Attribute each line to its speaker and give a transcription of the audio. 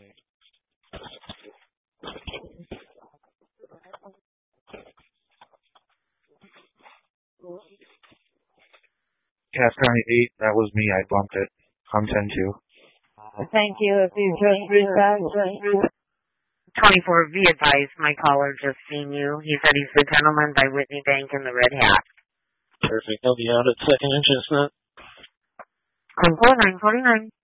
Speaker 1: Yeah, County 8, that was me. I bumped it. I'm 10-2.
Speaker 2: Thank you. If you just read back,
Speaker 3: 24, be advised, my caller just seen you. He said he's the gentleman by Whitney Bank in the red hat.
Speaker 4: Perfect. I'll be out at second and chestnut.
Speaker 3: 10-4, 949.